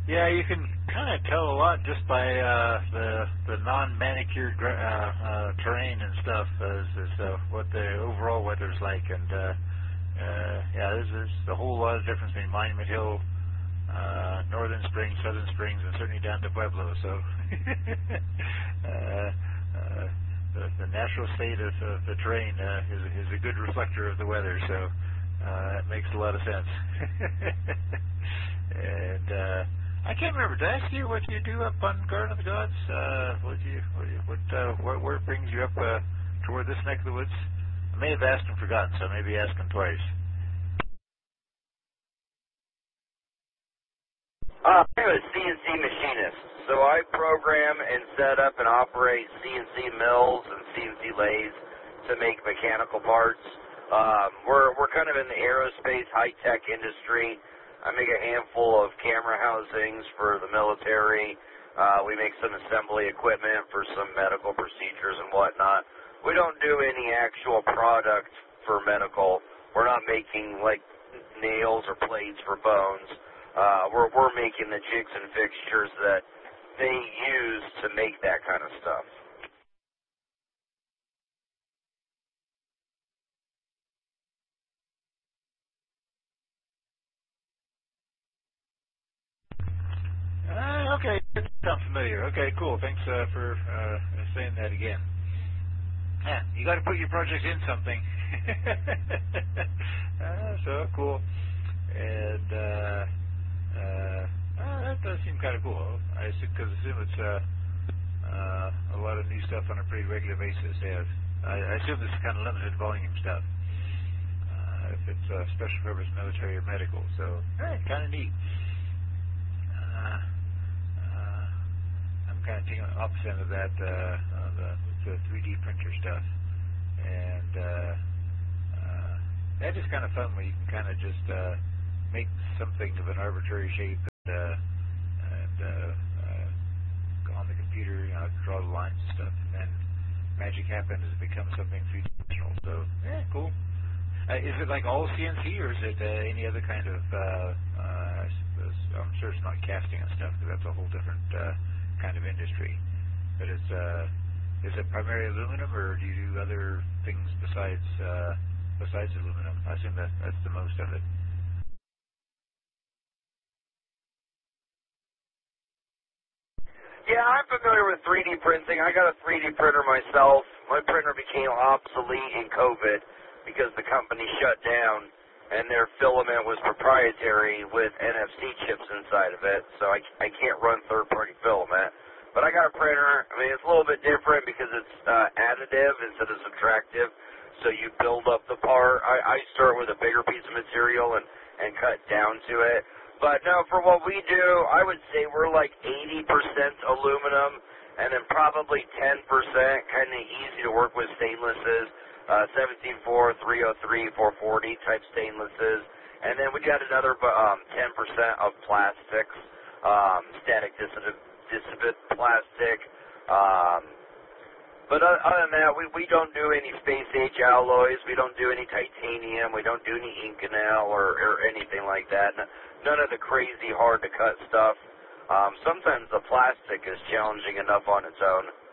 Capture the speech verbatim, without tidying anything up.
Yeah, you can kind of tell a lot just by uh, the the non-manicured gra- uh, uh, terrain and stuff as, as uh, what the overall weather's like, and uh, uh, yeah, there's, there's a whole lot of difference between Monument Hill, uh, Northern Springs, Southern Springs, and certainly down to Pueblo. So uh, uh, the, the natural state of, of the terrain uh, is, is a good reflector of the weather. So uh, it makes a lot of sense. and uh, I can't remember. Did I ask you what you do up on Garden of the Gods? Uh, what you, what, you- what, uh, what, where it brings you up uh, toward this neck of the woods? I may have asked and forgotten, so maybe ask him twice. Uh, I'm a C N C machinist, so I program and set up and operate C N C mills and C N C lathes to make mechanical parts. Um, we're we're kind of in the aerospace high-tech industry. I make a handful of camera housings for the military. Uh, we make some assembly equipment for some medical procedures and whatnot. We don't do any actual product for medical. We're not making like nails or plates for bones. Uh, we're, we're making the jigs and fixtures that they use to make that kind of stuff. Uh, okay, that sounds familiar. Okay, cool. Thanks uh, for uh, saying that again. Yeah, you got to put your project in something. uh, so cool. And uh, uh, uh, that does seem kind of cool. I assume, cause I assume it's uh, uh, a lot of new stuff on a pretty regular basis. Yeah, I, I assume this is kind of limited volume stuff. Uh, if it's uh, special purpose military or medical, so eh, kind of neat. Uh, uh, I'm kind of taking the opposite end of that, uh, uh, the, the three D printer stuff, and uh, uh, that is kind of fun where you can kind of just uh, make something of an arbitrary shape and, uh, and uh, uh, go on the computer, you know, draw the lines and stuff, and then magic happens as it becomes something three-dimensional. So, yeah, cool. Uh, is it like all C N C, or is it uh, any other kind of, uh, uh, I suppose, I'm sure it's not casting and stuff, because that's a whole different uh, kind of industry. But it's, uh, is it primarily aluminum, or do you do other things besides uh, besides aluminum? I assume that that's the most of it. Yeah, I'm familiar with three D printing. I got a three D printer myself. My printer became obsolete in COVID because the company shut down, and their filament was proprietary with N F C chips inside of it, so I, I can't run third-party filament. But I got a printer. I mean, it's a little bit different because it's uh, additive instead of subtractive, so you build up the part. I, I start with a bigger piece of material and, and cut down to it. But no, for what we do, I would say we're like eighty percent aluminum, and then probably ten percent kind of easy to work with stainlesses, uh, seventeen four, three oh three, four forty type stainlesses. And then we got another um, ten percent of plastics, um, static dissipate, dissipate plastic. Um, But other than that, we, we don't do any space-age alloys. We don't do any titanium. We don't do any Inconel or, or anything like that. None of the crazy hard-to-cut stuff. Um, sometimes the plastic is challenging enough on its own.